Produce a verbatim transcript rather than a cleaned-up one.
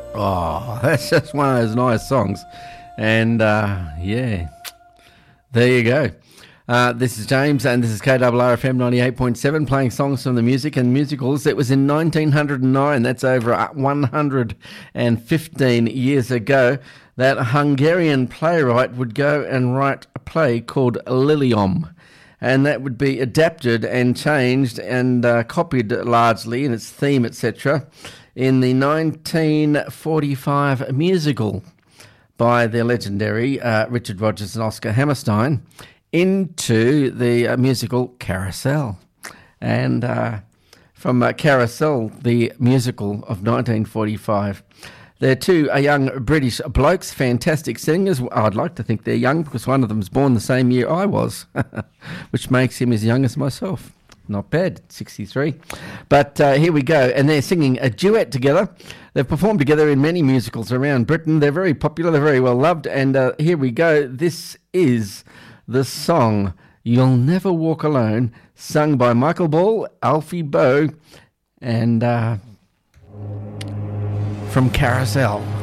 Oh, that's just one of those nice songs. And, uh, yeah, there you go. Uh, this is James, and this is K R R F M ninety-eight point seven, playing songs from the music and musicals. It was in nineteen oh nine, that's over one hundred fifteen years ago, that a Hungarian playwright would go and write a play called Liliom. And that would be adapted and changed and uh, copied largely in its theme, et cetera, in the nineteen forty-five musical by the legendary uh, Richard Rodgers and Oscar Hammerstein into the uh, musical Carousel. And uh, from uh, Carousel, the musical of nineteen forty-five, they're two uh, young British blokes, fantastic singers. I'd like to think they're young because one of them was born the same year I was, which makes him as young as myself. Not bad, sixty-three. But uh, here we go, and they're singing a duet together. They've performed together in many musicals around Britain. They're very popular, they're very well loved, and uh, here we go. This is the song You'll Never Walk Alone, sung by Michael Ball, Alfie Boe, and uh, from Carousel.